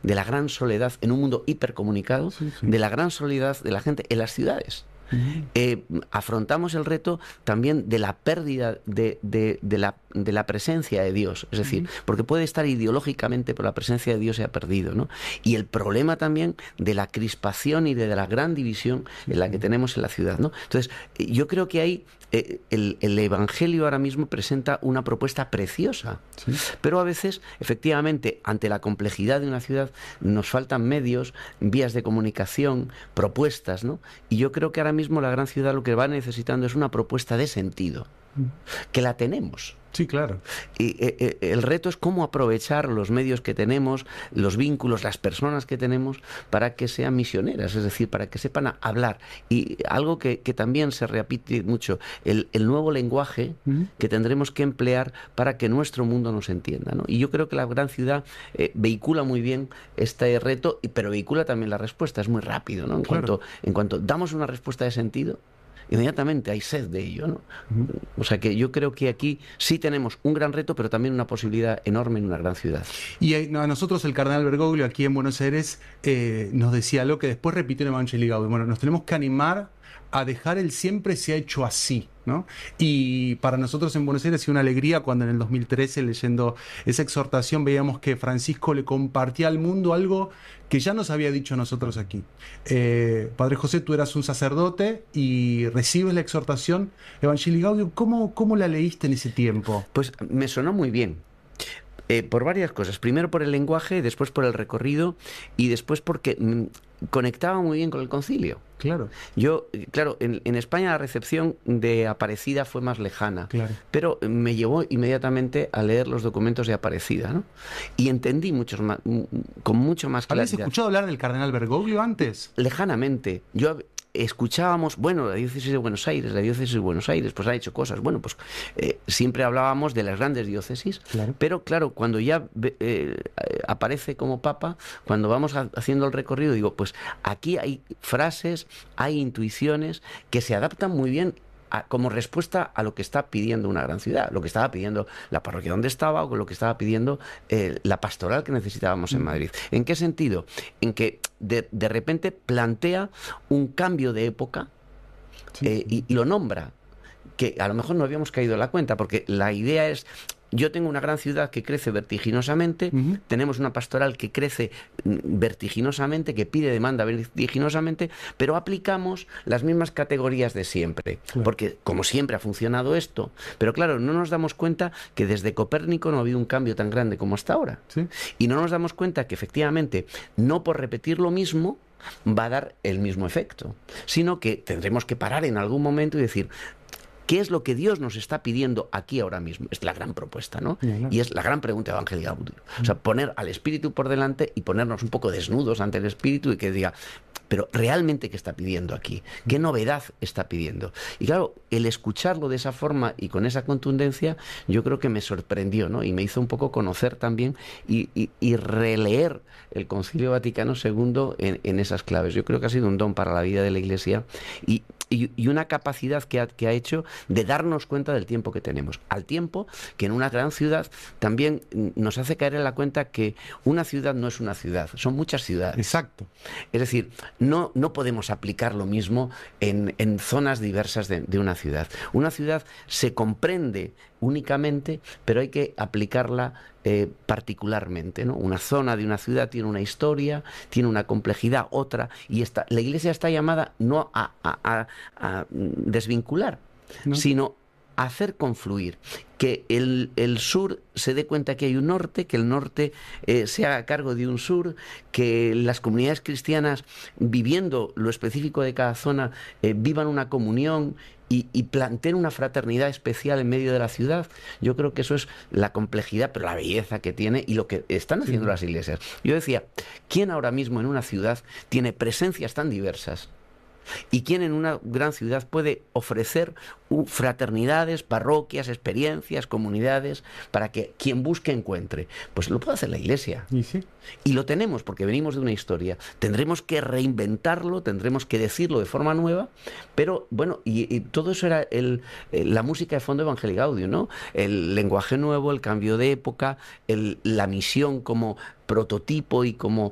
de la gran soledad en un mundo hipercomunicado, de la gran soledad de la gente en las ciudades. Afrontamos el reto también de la pérdida de la presencia de Dios, es decir, porque puede estar ideológicamente, pero la presencia de Dios se ha perdido, ¿no? Y el problema también de la crispación y de la gran división en la que tenemos en la ciudad, ¿no? Entonces, yo creo que ahí el Evangelio ahora mismo presenta una propuesta preciosa, pero a veces, efectivamente, ante la complejidad de una ciudad, nos faltan medios, vías de comunicación, propuestas, ¿no? Y yo creo que ahora mismo la gran ciudad lo que va necesitando es una propuesta de sentido, que la tenemos. Sí, claro. Y el reto es cómo aprovechar los medios que tenemos, los vínculos, las personas que tenemos, para que sean misioneras, es decir, para que sepan hablar. Y algo que también se repite mucho, el nuevo lenguaje que tendremos que emplear para que nuestro mundo nos entienda, ¿no? Y yo creo que la gran ciudad vehicula muy bien este reto, pero vehicula también la respuesta, es muy rápido, ¿no? En cuanto damos una respuesta de sentido, inmediatamente hay sed de ello, ¿no? O sea que yo creo que aquí sí tenemos un gran reto, pero también una posibilidad enorme en una gran ciudad. Y a nosotros el cardenal Bergoglio aquí en Buenos Aires nos decía algo que después repitió en Evangelii Gaudium. Bueno, nos tenemos que animar a dejar el siempre se ha hecho así, ¿no? Y para nosotros en Buenos Aires ha sido una alegría cuando en el 2013, leyendo esa exhortación, veíamos que Francisco le compartía al mundo algo que ya nos había dicho a nosotros aquí. Padre José, tú eras un sacerdote y recibes la exhortación Evangelii Gaudium. ¿Cómo la leíste en ese tiempo? Pues me sonó muy bien. Por varias cosas. Primero por el lenguaje, después por el recorrido y después porque conectaba muy bien con el concilio. Claro. Yo, claro, en España la recepción de Aparecida fue más lejana, claro, pero me llevó inmediatamente a leer los documentos de Aparecida, ¿no? Y entendí con mucho más claridad. ¿Habías escuchado hablar del cardenal Bergoglio antes? Lejanamente. Yo escuchábamos, bueno, la diócesis de Buenos Aires, pues ha hecho cosas. Bueno, pues siempre hablábamos de las grandes diócesis, claro, pero claro, cuando ya aparece como papa, cuando vamos haciendo el recorrido, digo, pues aquí hay frases, hay intuiciones que se adaptan muy bien como respuesta a lo que está pidiendo una gran ciudad, lo que estaba pidiendo la parroquia donde estaba o lo que estaba pidiendo la pastoral que necesitábamos en Madrid. ¿En qué sentido? En que de repente plantea un cambio de época y lo nombra, que a lo mejor no habíamos caído en la cuenta, porque la idea es: yo tengo una gran ciudad que crece vertiginosamente, tenemos una pastoral que crece vertiginosamente, que pide demanda vertiginosamente, pero aplicamos las mismas categorías de siempre, porque como siempre ha funcionado esto, pero claro, no nos damos cuenta que desde Copérnico no ha habido un cambio tan grande como hasta ahora, y no nos damos cuenta que efectivamente, no por repetir lo mismo, va a dar el mismo efecto, sino que tendremos que parar en algún momento y decir: ¿qué es lo que Dios nos está pidiendo aquí ahora mismo? Es la gran propuesta, ¿no? Y es la gran pregunta de Evangelii Gaudium. O sea, poner al Espíritu por delante y ponernos un poco desnudos ante el Espíritu y que diga: pero realmente, ¿qué está pidiendo aquí? ¿Qué novedad está pidiendo? Y claro, el escucharlo de esa forma y con esa contundencia, yo creo que me sorprendió, ¿no? Y me hizo un poco conocer también y releer el Concilio Vaticano II en esas claves. Yo creo que ha sido un don para la vida de la Iglesia y una capacidad que ha hecho de darnos cuenta del tiempo que tenemos. Al tiempo que en una gran ciudad también nos hace caer en la cuenta que una ciudad no es una ciudad, son muchas ciudades. Exacto. Es decir, no podemos aplicar lo mismo en zonas diversas de una ciudad. Una ciudad se comprende únicamente, pero hay que aplicarla particularmente, ¿no? Una zona de una ciudad tiene una historia, tiene una complejidad, otra, y la Iglesia está llamada no a desvincular, sino a hacer confluir, que el sur se dé cuenta que hay un norte, que el norte se haga cargo de un sur, que las comunidades cristianas, viviendo lo específico de cada zona, vivan una comunión y planteen una fraternidad especial en medio de la ciudad. Yo creo que eso es la complejidad, pero la belleza que tiene y lo que están haciendo las iglesias. Yo decía, ¿quién ahora mismo en una ciudad tiene presencias tan diversas? ¿Y quién en una gran ciudad puede ofrecer fraternidades, parroquias, experiencias, comunidades, para que quien busque encuentre? Pues lo puede hacer la Iglesia. Y lo tenemos porque venimos de una historia. Tendremos que reinventarlo, tendremos que decirlo de forma nueva, pero bueno, y todo eso era la música de fondo de Evangelii Gaudium, ¿no? El lenguaje nuevo, el cambio de época, la misión como prototipo y como